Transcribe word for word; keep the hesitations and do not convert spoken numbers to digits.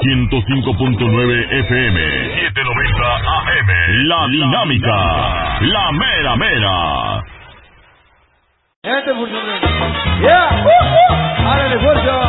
ciento cinco punto nueve F M, setecientos noventa A M. La Dinámica, la mera mera. Este funcionario. ¡Ya! ¡Uh, uh! ¡Hágale fuerza!